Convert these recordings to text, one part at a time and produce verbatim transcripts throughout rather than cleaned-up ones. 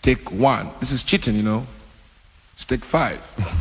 take one. This is cheating, you know. Take five.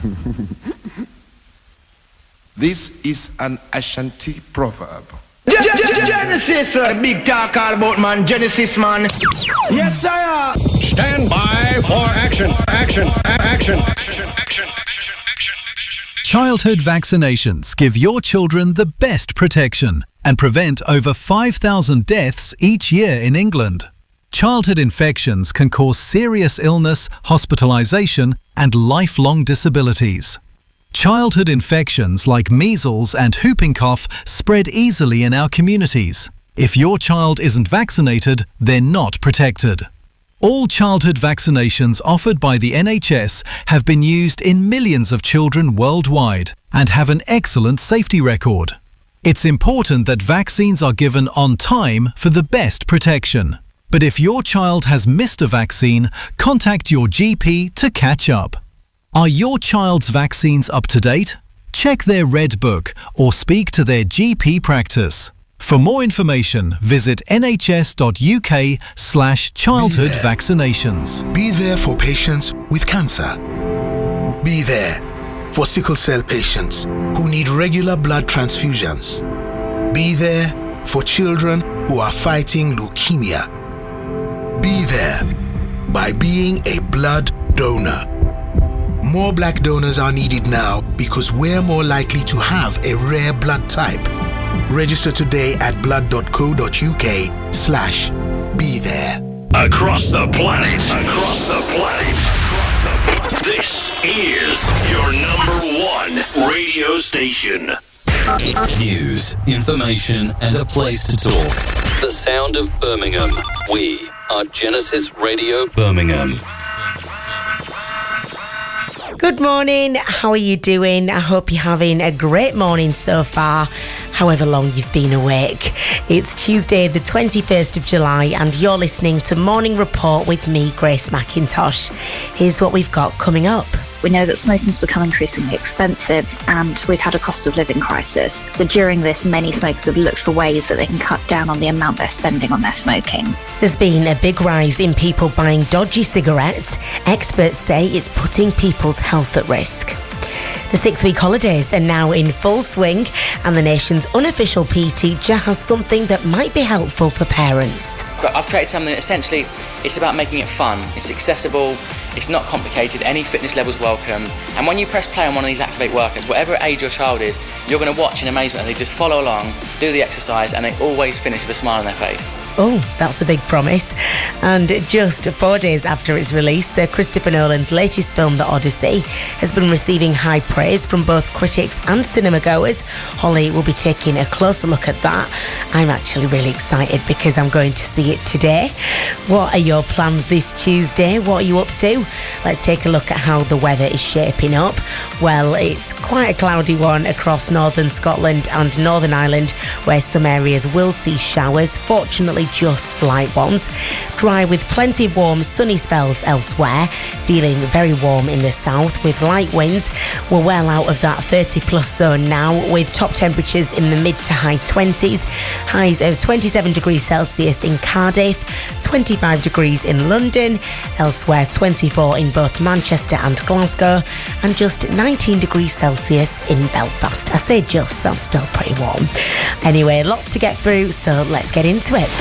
This is an Ashanti proverb. Genesis, uh, big talk all about man. Genesis, man. Yes, sir. Stand by for action. Action. Action. Action. Action. Action. Action. Childhood vaccinations give your children the best protection and prevent over five thousand deaths each year in England. Childhood infections can cause serious illness, hospitalisation, and lifelong disabilities. Childhood infections like measles and whooping cough spread easily in our communities. If your child isn't vaccinated, they're not protected. All childhood vaccinations offered by the N H S have been used in millions of children worldwide and have an excellent safety record. It's important that vaccines are given on time for the best protection. But if your child has missed a vaccine, contact your G P to catch up. Are your child's vaccines up to date? Check their Red Book or speak to their G P practice. For more information, visit nhs.uk slash childhood vaccinations. Be there for patients with cancer. Be there for sickle cell patients who need regular blood transfusions. Be there for children who are fighting leukemia. Be there by being a blood donor. More black donors are needed now because we're more likely to have a rare blood type. Register today at blood.co.uk slash be there. Across the planet. Across the planet. This is your number one radio station. News, information, and a place to talk. The sound of Birmingham. We are Genesis Radio Birmingham. Good morning, how are you doing? I hope you're having a great morning so far, however long you've been awake. It's Tuesday the twenty-first of July and you're listening to Morning Report with me, Grace McIntosh. Here's what we've got coming up. We know that smoking's become increasingly expensive and we've had a cost of living crisis. So during this, many smokers have looked for ways that they can cut down on the amount they're spending on their smoking. There's been a big rise in people buying dodgy cigarettes. Experts say it's putting people's health at risk. The six-week holidays are now in full swing and the nation's unofficial P E teacher has something that might be helpful for parents. I've created something that essentially it's about making it fun, it's accessible, it's not complicated, any fitness level's welcome. And when you press play on one of these Activate workouts, whatever age your child is, you're going to watch in amazement and they just follow along, do the exercise and they always finish with a smile on their face. Oh, that's a big promise. And just four days after its release, Sir Christopher Nolan's latest film, The Odyssey, has been receiving high praise from both critics and cinema goers. Holly will be taking a closer look at that. I'm actually really excited because I'm going to see it today. What are your plans this Tuesday? What are you up to? Let's take a look at how the weather is shaping up. Well, it's quite a cloudy one across northern Scotland and Northern Ireland, where some areas will see showers, fortunately just light ones. Dry with plenty of warm, sunny spells elsewhere. Feeling very warm in the south with light winds. We're well out of that thirty plus zone now, with top temperatures in the mid to high twenties. Highs of twenty-seven degrees Celsius in Cardiff, twenty-five degrees in London, elsewhere twenty-four in both Manchester and Glasgow, and just nineteen degrees Celsius in Belfast. I say just, that's still pretty warm. Anyway, lots to get through, so let's get into it.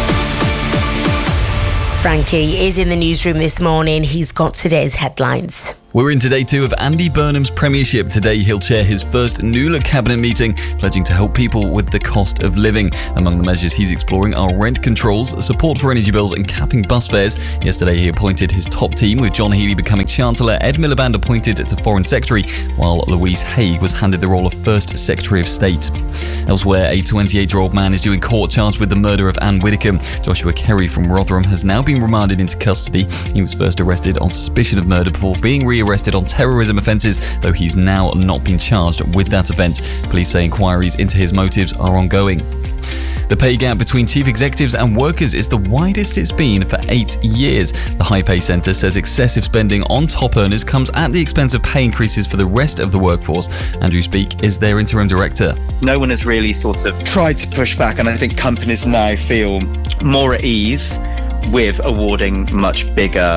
Frankie is in the newsroom this morning. He's got today's headlines. We're in today two of Andy Burnham's premiership. Today he'll chair his first N U L A cabinet meeting, pledging to help people with the cost of living. Among the measures he's exploring are rent controls, support for energy bills and capping bus fares. Yesterday he appointed his top team, with John Healey becoming Chancellor, Ed Miliband appointed to Foreign Secretary, while Louise Haigh was handed the role of First Secretary of State. Elsewhere, a twenty-eight-year-old man is due in court charged with the murder of Anne Widdecombe. Joshua Kerry from Rotherham has now been remanded into custody. He was first arrested on suspicion of murder before being re arrested on terrorism offences, though he's now not been charged with that offence. Police say inquiries into his motives are ongoing. The pay gap between chief executives and workers is the widest it's been for eight years. The High Pay Centre says excessive spending on top earners comes at the expense of pay increases for the rest of the workforce. Andrew Speake is their interim director. No one has really sort of tried to push back, and I think companies now feel more at ease with awarding much bigger pay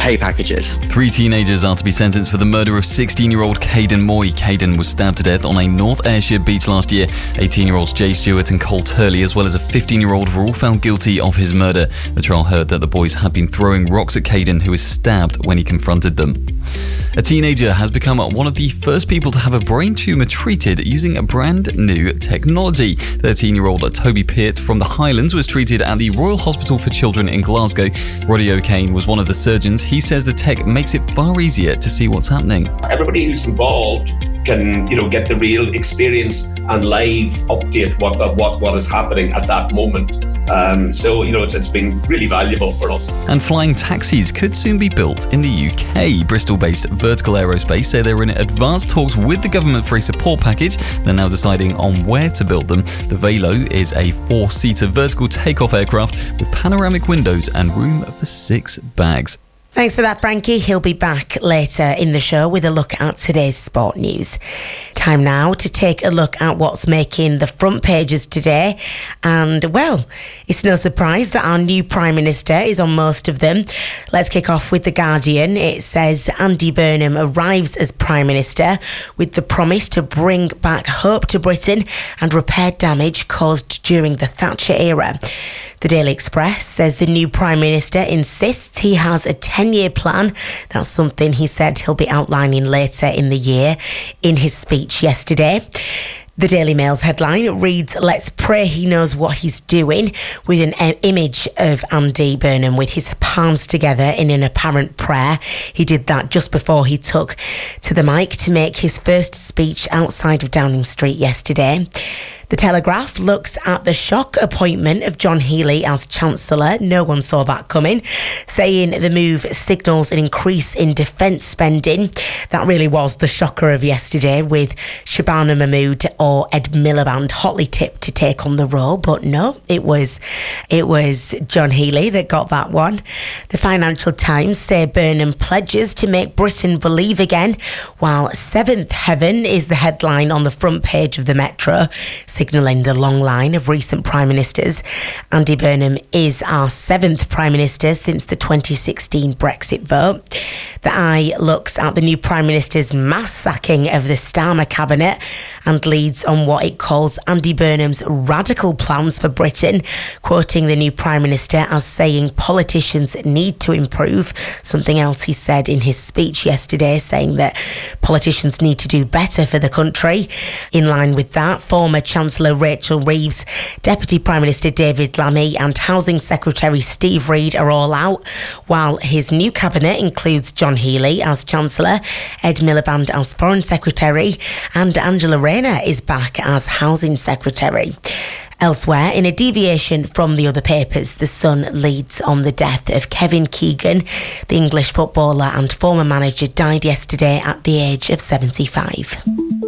pay packages. Three teenagers are to be sentenced for the murder of sixteen-year-old Caden Moy. Caden was stabbed to death on a North Ayrshire beach last year. eighteen-year-olds Jay Stewart and Cole Turley, as well as a fifteen-year-old, were all found guilty of his murder. The trial heard that the boys had been throwing rocks at Caden, who was stabbed when he confronted them. A teenager has become one of the first people to have a brain tumour treated using a brand new technology. thirteen-year-old Toby Peart from the Highlands was treated at the Royal Hospital for Children in Glasgow. Roddy O'Kane was one of the surgeons. He says the tech makes it far easier to see what's happening. Everybody who's involved can, you know, get the real experience and live update what what what is happening at that moment. Um, so, you know, it's, it's been really valuable for us. And flying taxis could soon be built in the U K. Bristol-based Vertical Aerospace say they're in advanced talks with the government for a support package. They're now deciding on where to build them. The Velo is a four-seater vertical takeoff aircraft with panoramic windows and room for six bags. Thanks for that, Frankie. He'll be back later in the show with a look at today's sport news. Time now to take a look at what's making the front pages today. And, well, it's no surprise that our new Prime Minister is on most of them. Let's kick off with The Guardian. It says Andy Burnham arrives as Prime Minister with the promise to bring back hope to Britain and repair damage caused during the Thatcher era. The Daily Express says the new Prime Minister insists he has a ten-year plan. That's something he said he'll be outlining later in the year in his speech yesterday. The Daily Mail's headline reads, "Let's pray he knows what he's doing," with an uh, image of Andy Burnham with his palms together in an apparent prayer. He did that just before he took to the mic to make his first speech outside of Downing Street yesterday. The Telegraph looks at the shock appointment of John Healey as Chancellor. No one saw that coming, saying the move signals an increase in defence spending. That really was the shocker of yesterday, with Shabana Mahmood or Ed Miliband hotly tipped to take on the role. But no, it was it was John Healey that got that one. The Financial Times say Burnham pledges to make Britain believe again, while Seventh Heaven is the headline on the front page of the Metro, signalling the long line of recent Prime Ministers. Andy Burnham is our seventh Prime Minister since the twenty sixteen Brexit vote. The Eye looks at the new Prime Minister's mass sacking of the Starmer cabinet and leads on what it calls Andy Burnham's radical plans for Britain, quoting the new Prime Minister as saying politicians need to improve, something else he said in his speech yesterday, saying that politicians need to do better for the country. In line with that, former Chancellor Rachel Reeves, Deputy Prime Minister David Lammy and Housing Secretary Steve Reid are all out, while his new cabinet includes John Healey as Chancellor, Ed Miliband as Foreign Secretary, and Angela Rayner is back as Housing Secretary. Elsewhere, in a deviation from the other papers, The Sun leads on the death of Kevin Keegan. The English footballer and former manager died yesterday at the age of seventy-five.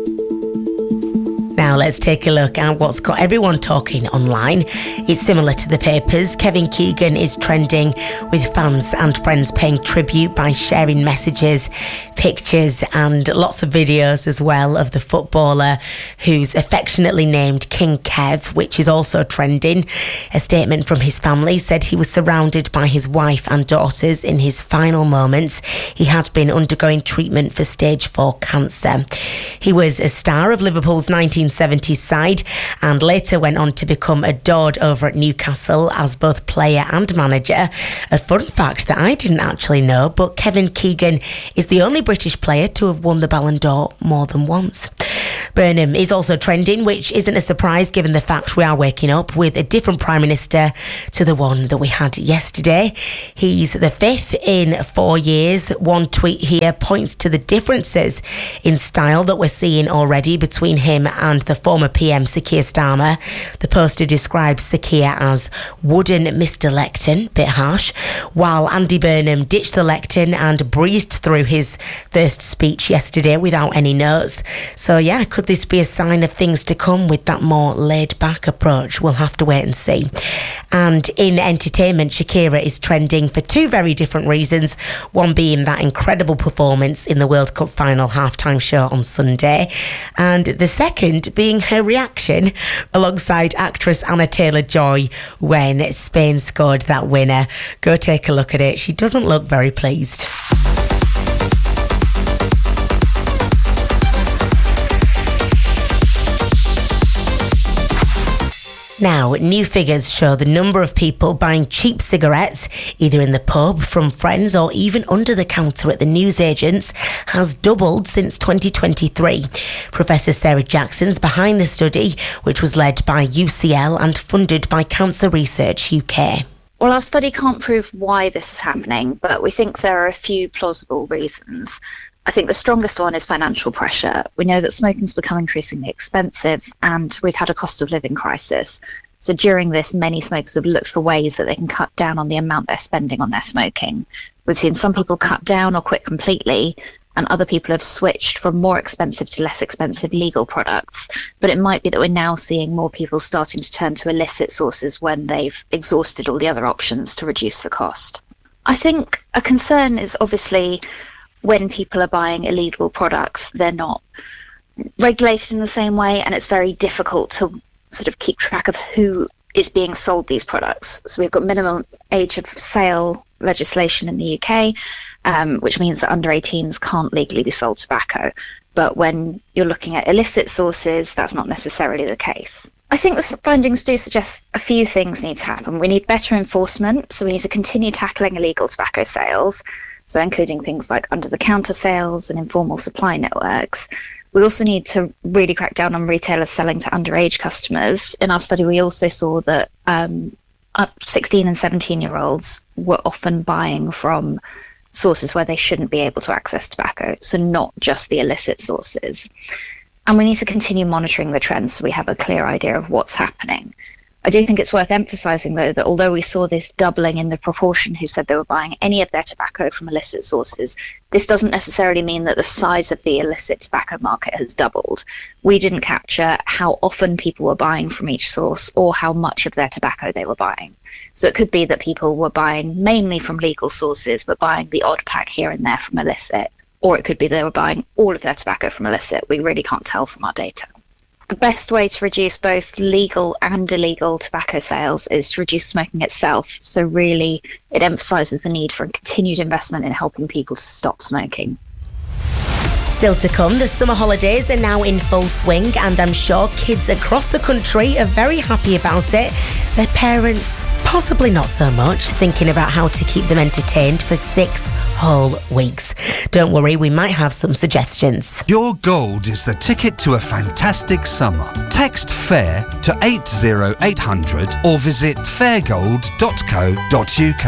Now let's take a look at what's got everyone talking online. It's similar to the papers. Kevin Keegan is trending, with fans and friends paying tribute by sharing messages, pictures and lots of videos as well of the footballer, who's affectionately named King Kev, which is also trending. A statement from his family said he was surrounded by his wife and daughters in his final moments. He had been undergoing treatment for stage four cancer. He was a star of Liverpool's nineteen seventies side and later went on to become adored over at Newcastle as both player and manager. A fun fact that I didn't actually know, but Kevin Keegan is the only British player to have won the Ballon d'Or more than once. Burnham is also trending, which isn't a surprise given the fact we are waking up with a different Prime Minister to the one that we had yesterday. He's the fifth in four years. One tweet here points to the differences in style that we're seeing already between him and the former P M Sir Keir Starmer. The poster describes Sir Keir as wooden Mister Lecton, bit harsh, while Andy Burnham ditched the lectern and breezed through his first speech yesterday without any notes. So yeah, could this be a sign of things to come with that more laid-back approach? We'll have to wait and see. And in entertainment, Shakira is trending for two very different reasons. One being that incredible performance in the World Cup final halftime show on Sunday, and the second being her reaction alongside actress Anna Taylor-Joy when Spain scored that winner. Go take a look at it. She doesn't look very pleased. Now, new figures show the number of people buying cheap cigarettes, either in the pub, from friends, or even under the counter at the newsagents, has doubled since twenty twenty-three. Professor Sarah Jackson's behind the study, which was led by U C L and funded by Cancer Research U K. Well, our study can't prove why this is happening, but we think there are a few plausible reasons. I think the strongest one is financial pressure. We know that smoking's become increasingly expensive, and we've had a cost of living crisis. So during this, many smokers have looked for ways that they can cut down on the amount they're spending on their smoking. We've seen some people cut down or quit completely, and other people have switched from more expensive to less expensive legal products. But it might be that we're now seeing more people starting to turn to illicit sources when they've exhausted all the other options to reduce the cost. I think a concern is obviously when people are buying illegal products, they're not regulated in the same way, and it's very difficult to sort of keep track of who is being sold these products. So we've got minimum age of sale legislation in the U K, um, which means that under eighteens can't legally be sold tobacco. But when you're looking at illicit sources, that's not necessarily the case. I think the findings do suggest a few things need to happen. We need better enforcement, so we need to continue tackling illegal tobacco sales, so including things like under-the-counter sales and informal supply networks. We also need to really crack down on retailers selling to underage customers. In our study, we also saw that um, up sixteen and seventeen-year-olds were often buying from sources where they shouldn't be able to access tobacco, so not just the illicit sources. And we need to continue monitoring the trends so we have a clear idea of what's happening. I do think it's worth emphasising, though, that although we saw this doubling in the proportion who said they were buying any of their tobacco from illicit sources, this doesn't necessarily mean that the size of the illicit tobacco market has doubled. We didn't capture how often people were buying from each source or how much of their tobacco they were buying. So it could be that people were buying mainly from legal sources, but buying the odd pack here and there from illicit. Or it could be they were buying all of their tobacco from illicit. We really can't tell from our data. The best way to reduce both legal and illegal tobacco sales is to reduce smoking itself. So really, it emphasises the need for a continued investment in helping people stop smoking. Still to come, the summer holidays are now in full swing, and I'm sure kids across the country are very happy about it. Their parents, possibly not so much, thinking about how to keep them entertained for six whole weeks. Don't worry, we might have some suggestions. Your gold is the ticket to a fantastic summer. Text FAIR to eight zero eight hundred or visit fairgold dot co dot uk.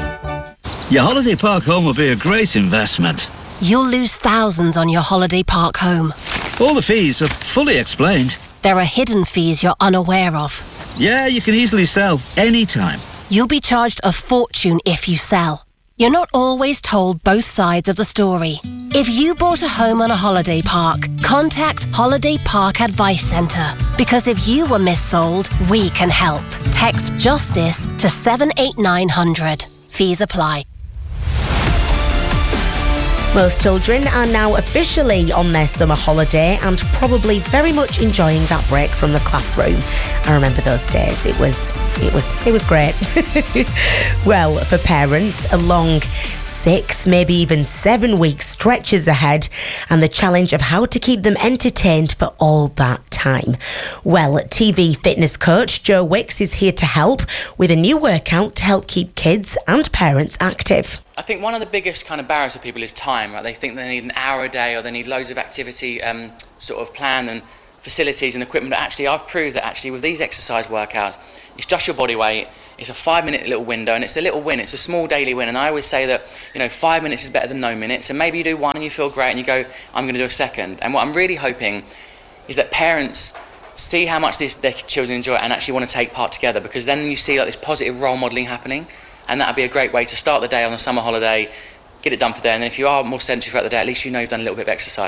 Your holiday park home will be a great investment. You'll lose thousands on your holiday park home. All the fees are fully explained. There are hidden fees you're unaware of. Yeah, you can easily sell anytime. You'll be charged a fortune if you sell. You're not always told both sides of the story. If you bought a home on a holiday park, contact Holiday Park Advice Centre. Because if you were missold, we can help. Text JUSTICE to seven eight nine hundred. Fees apply. Most children are now officially on their summer holiday and probably very much enjoying that break from the classroom. I remember those days. It was, it was, it was great. Well, for parents, a long six, maybe even seven weeks stretches ahead, and the challenge of how to keep them entertained for all that time. Well, T V fitness coach Joe Wicks is here to help with a new workout to help keep kids and parents active. I think one of the biggest kind of barriers for people is time, right? They think they need an hour a day or they need loads of activity um, sort of plan and facilities and equipment. But actually, I've proved that actually with these exercise workouts, it's just your body weight. It's a five minute little window, and it's a little win. It's a small daily win. And I always say that, you know, five minutes is better than no minutes. And maybe you do one and you feel great and you go, I'm going to do a second. And what I'm really hoping is that parents see how much this, their children enjoy it and actually want to take part together, because then you see like this positive role modelling happening. And that would be a great way to start the day on a summer holiday, get it done for there, and then if you are more sedentary throughout the day, at least you know you've done a little bit of exercise.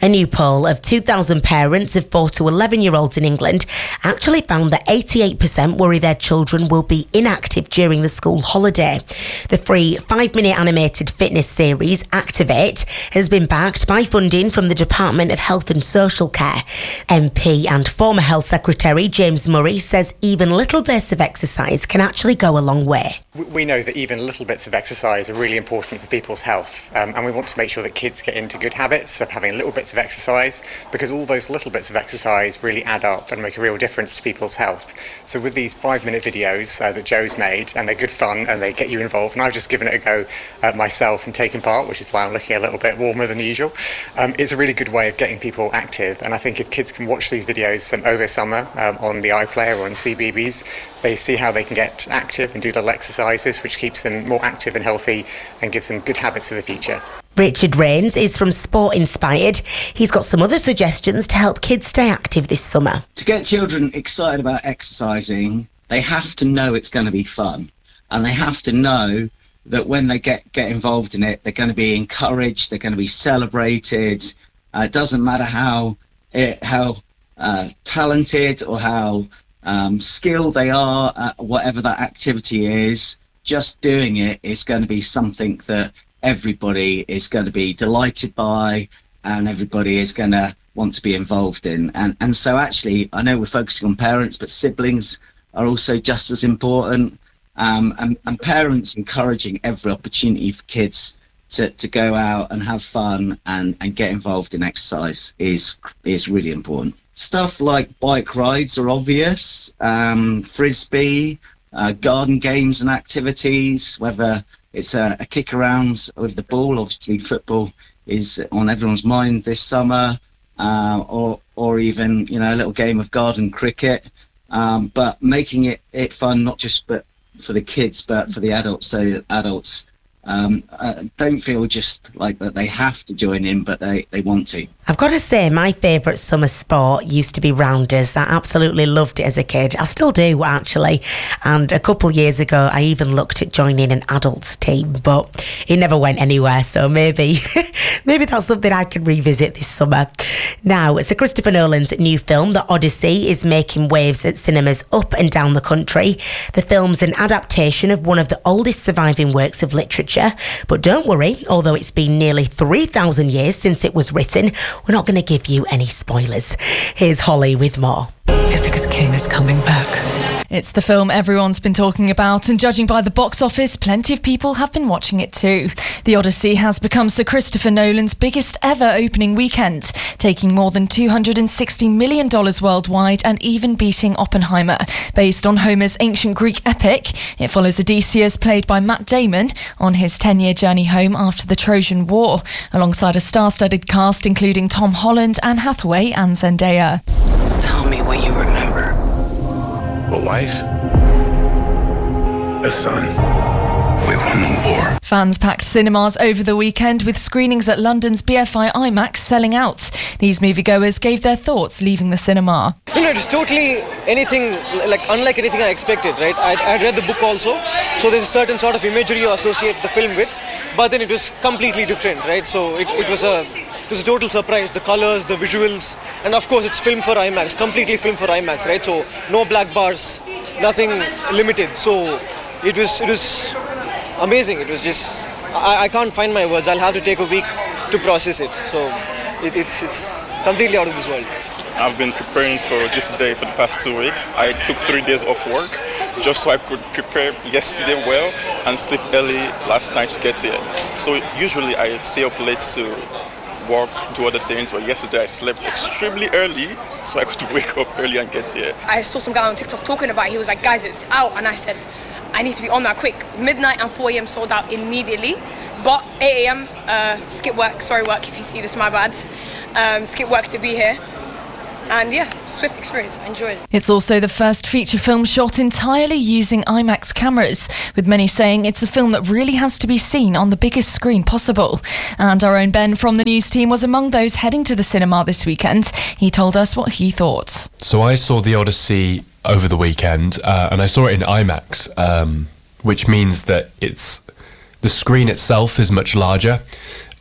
A new poll of two thousand parents of four to eleven-year-olds in England actually found that eighty-eight percent worry their children will be inactive during the school holiday. The free five-minute animated fitness series, Activate, has been backed by funding from the Department of Health and Social Care. M P and former Health Secretary James Murray says even little bits of exercise can actually go a long way. We know that even little bits of exercise are really important for people's health, um, and we want to make sure that kids get into good habits of having little bits of exercise, because all those little bits of exercise really add up and make a real difference to people's health. So with these five-minute videos uh, that Joe's made, and they're good fun and they get you involved, and I've just given it a go uh, myself and taken part, which is why I'm looking a little bit warmer than usual. Um, it's a really good way of getting people active, and I think if kids can watch these videos um, over summer um, on the iPlayer or on C B B S, they see how they can get active and do little exercises, which keeps them more active and healthy and gives them good habits for the future. Richard Rains is from Sport Inspired. He's got some other suggestions to help kids stay active this summer. To get children excited about exercising, they have to know it's going to be fun, and they have to know that when they get, get involved in it, they're going to be encouraged, they're going to be celebrated. Uh, it doesn't matter how it, how uh, talented or how um, skilled they are at whatever that activity is, just doing it is going to be something that everybody is going to be delighted by, and everybody is going to want to be involved in. And and so actually, I know we're focusing on parents, but siblings are also just as important. Um, and, and parents encouraging every opportunity for kids to, to go out and have fun and, and get involved in exercise is is really important. Stuff like bike rides are obvious, um, frisbee, uh, garden games and activities, whether it's a, a kick around with the ball. Obviously, football is on everyone's mind this summer, uh, or or even you know a little game of garden cricket. Um, but making it, it fun, not just but for the kids, but for the adults, so that adults um, uh, don't feel just like that they have to join in, but they, they want to. I've got to say, my favourite summer sport used to be rounders. I absolutely loved it as a kid. I still do, actually. And a couple of years ago, I even looked at joining an adults team, but it never went anywhere. So maybe, maybe that's something I can revisit this summer. Now, Sir Christopher Nolan's new film, The Odyssey, is making waves at cinemas up and down the country. The film's an adaptation of one of the oldest surviving works of literature. But don't worry, although it's been nearly three thousand years since it was written, we're not going to give you any spoilers. Here's Holly with more. Ithaca's king is coming back. It's the film everyone's been talking about, and judging by the box office, plenty of people have been watching it too. The Odyssey has become Sir Christopher Nolan's biggest ever opening weekend, taking more than two hundred sixty million dollars worldwide and even beating Oppenheimer. Based on Homer's ancient Greek epic, it follows Odysseus, played by Matt Damon, on his ten-year journey home after the Trojan War, alongside a star-studded cast including Tom Holland, Anne Hathaway and Zendaya. Tell me what you remember. A wife, a son. We won the war. Fans packed cinemas over the weekend, with screenings at London's B F I IMAX selling out. These moviegoers gave their thoughts leaving the cinema. You know, it's totally anything, like unlike anything I expected, right? I I read the book also, so there's a certain sort of imagery you associate the film with, but then it was completely different, right? So it, it was a it was a total surprise. The colors, the visuals, and of course it's filmed for IMAX, completely filmed for IMAX, right? So no black bars, nothing limited. So it was it was amazing. It was just I, I can't find my words. I'll have to take a week to process it. So it, it's it's completely out of this world. I've been preparing for this day for the past two weeks. I took three days off work just so I could prepare yesterday well and sleep early last night to get here. So usually I stay up late to work, do other things, but yesterday I slept extremely early so I could wake up early and get here. I saw some guy on TikTok talking about it. He was like, guys, it's out, and I said, I need to be on that quick. Midnight and four a.m. sold out immediately, but eight a.m. Uh, skip work, sorry work if you see this, my bad. Um, skip work to be here. And yeah, swift experience, I enjoyed it. It's also the first feature film shot entirely using IMAX cameras, with many saying it's a film that really has to be seen on the biggest screen possible. And our own Ben from the news team was among those heading to the cinema this weekend. He told us what he thought. So I saw The Odyssey over the weekend, uh, and I saw it in IMAX, um, which means that it's the screen itself is much larger.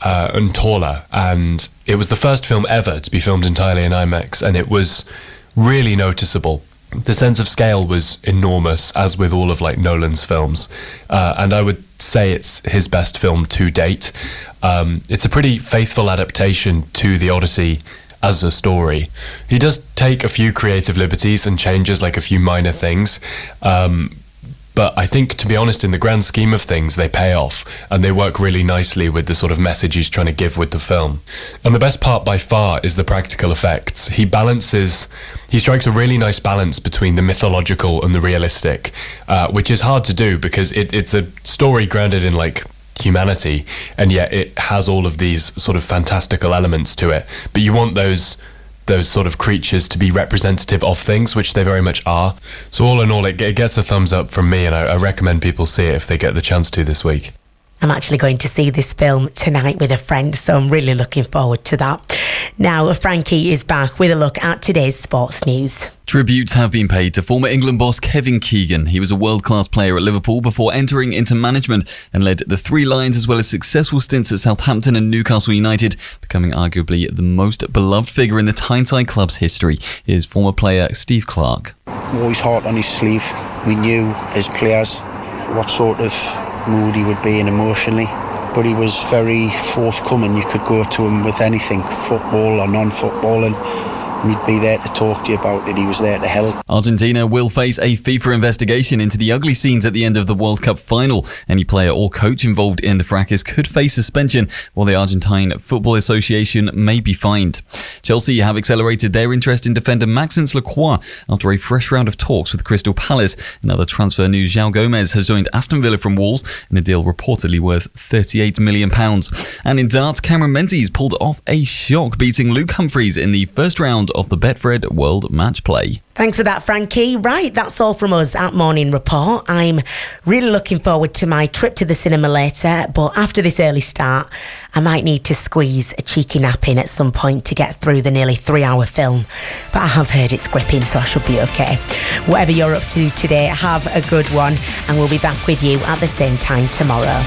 uh, and taller, and it was the first film ever to be filmed entirely in IMAX, and it was really noticeable. The sense of scale was enormous, as with all of like Nolan's films, uh, and I would say it's his best film to date. Um, it's a pretty faithful adaptation to The Odyssey as a story. He does take a few creative liberties and changes like a few minor things, um, but I think, to be honest, in the grand scheme of things, they pay off, and they work really nicely with the sort of message he's trying to give with the film. And the best part by far is the practical effects. He balances, he strikes a really nice balance between the mythological and the realistic, uh, which is hard to do because it, it's a story grounded in like humanity, and yet it has all of these sort of fantastical elements to it. But you want those those sort of creatures to be representative of things, which they very much are. So all in all, it, it gets a thumbs up from me, and I, I recommend people see it if they get the chance to this week. I'm actually going to see this film tonight with a friend, so I'm really looking forward to that. Now, Frankie is back with a look at today's sports news. Tributes have been paid to former England boss Kevin Keegan. He was a world-class player at Liverpool before entering into management and led the Three Lions as well as successful stints at Southampton and Newcastle United, becoming arguably the most beloved figure in the Tyneside club's history. Here's former player Steve Clarke. Always heart on his sleeve. We knew as players what sort of mood he would be in emotionally, but he was very forthcoming. You could go to him with anything, football or non-football, and he'd be there to talk to you about it. He was there to help. Argentina will face a FIFA investigation into the ugly scenes at the end of the World Cup final. Any player or coach involved in the fracas could face suspension, while the Argentine Football Association may be fined. Chelsea have accelerated their interest in defender Maxence Lacroix after a fresh round of talks with Crystal Palace. In other transfer news, João Gomez has joined Aston Villa from Wolves in a deal reportedly worth thirty-eight million pounds. And in darts, Cameron Menzies pulled off a shock, beating Luke Humphries in the first round of the Betfred World Match Play. Thanks for that, Frankie. Right, that's all from us at Morning Report. I'm really looking forward to my trip to the cinema later, but after this early start, I might need to squeeze a cheeky nap in at some point to get through the nearly three-hour film. But I have heard it's gripping, so I should be okay. Whatever you're up to today, have a good one, and we'll be back with you at the same time tomorrow.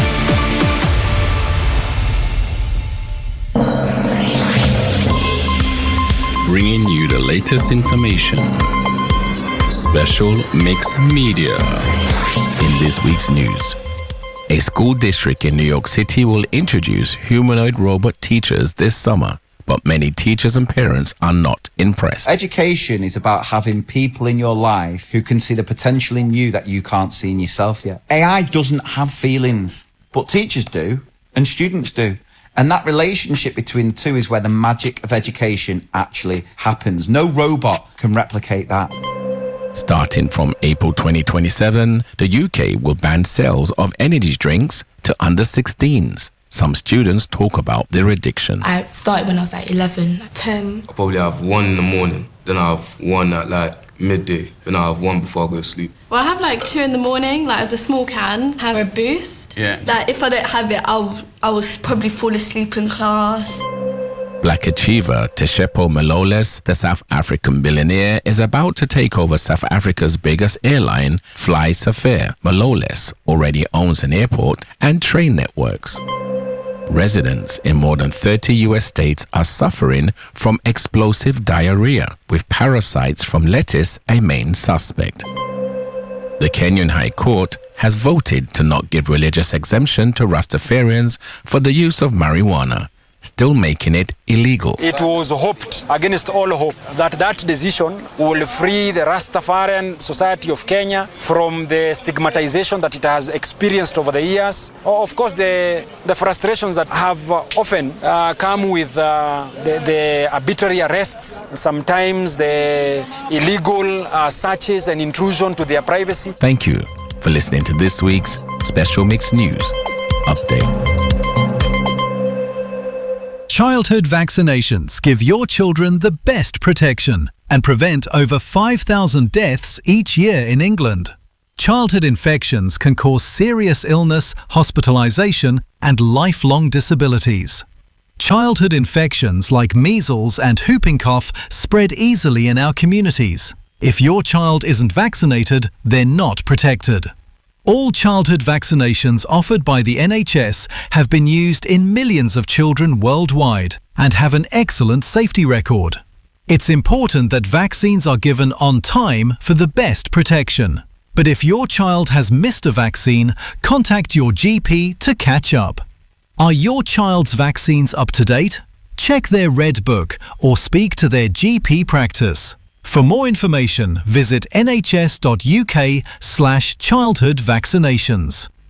Bringing you the latest information. Special Mix Media. In this week's news, a school district in New York City will introduce humanoid robot teachers this summer, but many teachers and parents are not impressed. Education is about having people in your life who can see the potential in you that you can't see in yourself yet. A I doesn't have feelings, but teachers do, and students do. And that relationship between the two is where the magic of education actually happens. No robot can replicate that. Starting from April twenty twenty-seven, the U K will ban sales of energy drinks to under sixteens. Some students talk about their addiction. I started when I was like eleven, ten. I probably have one in the morning, then I have one at like midday, then I have one before I go to sleep. Well, I have like two in the morning, like the small cans, have a boost. Yeah. Like if I don't have it, I'll, I will probably fall asleep in class. Black achiever Tshepo Maloles, the South African billionaire, is about to take over South Africa's biggest airline, Fly Safair. Maloles already owns an airport and train networks. Residents in more than thirty U S states are suffering from explosive diarrhea, with parasites from lettuce a main suspect. The Kenyan High Court has voted to not give religious exemption to Rastafarians for the use of marijuana, still making it illegal. It was hoped, against all hope, that that decision will free the Rastafarian Society of Kenya from the stigmatization that it has experienced over the years. Of course, the, the frustrations that have often uh, come with uh, the, the arbitrary arrests, sometimes the illegal uh, searches and intrusion to their privacy. Thank you for listening to this week's Special Mix News Update. Childhood vaccinations give your children the best protection and prevent over five thousand deaths each year in England. Childhood infections can cause serious illness, hospitalisation and lifelong disabilities. Childhood infections like measles and whooping cough spread easily in our communities. If your child isn't vaccinated, they're not protected. All childhood vaccinations offered by the N H S have been used in millions of children worldwide and have an excellent safety record. It's important that vaccines are given on time for the best protection. But if your child has missed a vaccine, contact your G P to catch up. Are your child's vaccines up to date? Check their Red Book or speak to their G P practice. For more information, visit nhs.uk slash childhood vaccinations.